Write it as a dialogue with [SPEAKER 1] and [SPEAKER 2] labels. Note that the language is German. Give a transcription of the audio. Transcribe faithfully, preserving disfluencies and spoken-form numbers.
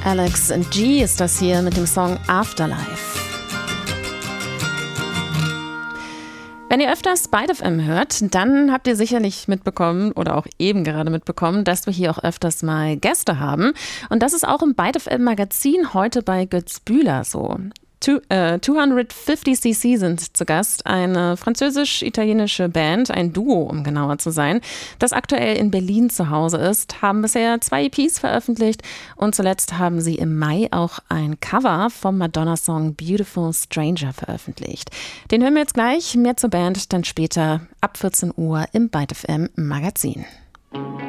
[SPEAKER 1] Alex and G ist das hier mit dem Song Afterlife. Wenn ihr öfters Byte F M hört, dann habt ihr sicherlich mitbekommen oder auch eben gerade mitbekommen, dass wir hier auch öfters mal Gäste haben. Und das ist auch im Byte F M Magazin heute bei Götz Bühler so. Two, äh, zweihundertfünfzig C C sind zu Gast, eine französisch-italienische Band, ein Duo, um genauer zu sein, das aktuell in Berlin zu Hause ist, haben bisher zwei E Ps veröffentlicht und zuletzt haben sie im Mai auch ein Cover vom Madonna-Song Beautiful Stranger veröffentlicht. Den hören wir jetzt gleich, mehr zur Band dann später ab vierzehn Uhr im Byte F M Magazin.